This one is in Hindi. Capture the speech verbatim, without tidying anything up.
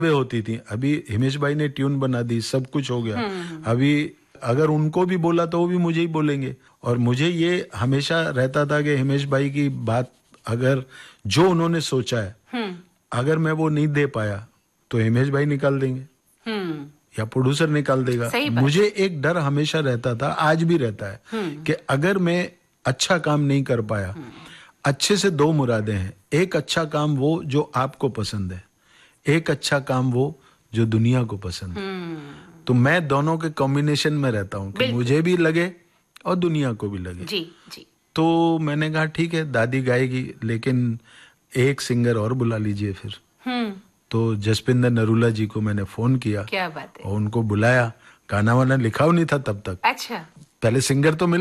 वे होती थी। अभी हिमेश भाई ने ट्यून बना दी, सब कुछ हो गया। अभी अगर उनको भी बोला तो वो भी मुझे ही बोलेंगे। और मुझे ये हमेशा रहता था कि हिमेश भाई की बात अगर जो उन्होंने सोचा है अगर मैं वो नहीं दे पाया तो हिमेश भाई निकाल देंगे या प्रोड्यूसर निकाल देगा। मुझे एक डर हमेशा रहता था, आज भी रहता है कि अगर मैं अच्छा काम नहीं कर पाया, अच्छे से दो मुरादें हैं। एक अच्छा काम वो जो आपको पसंद है, एक अच्छा काम वो जो दुनिया को पसंद है। तो मैं दोनों के कॉम्बिनेशन में रहता हूँ कि मुझे भी लगे और दुनिया को भी लगे। जी जी। तो मैंने कहा ठीक है, दादी गाएगी लेकिन एक सिंगर और बुला लीजिए फिर। तो जसपिंदर नरूला जी को मैंने फोन किया। क्या बात है। और उनको बुलाया। गाना वाना लिखा नहीं था तब तक। अच्छा। पहले सिंगर तो मिल